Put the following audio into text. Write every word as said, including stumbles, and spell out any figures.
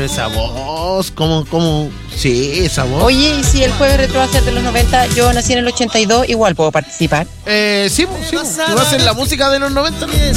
esa voz, como, como, sí, esa voz. Oye, y si el jueves retro va a ser de los noventa, yo nací en el ochenta y dos, igual puedo participar. Eh, sí, sí, tú vas en la música de los noventa, ¿no?